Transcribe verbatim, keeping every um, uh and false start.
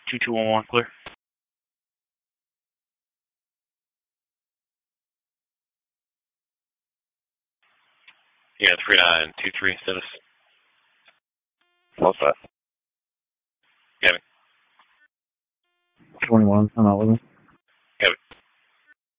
two two one one, clear. Yeah, three nine two three status. What's that? Gavin. twenty-one, I'm out with it.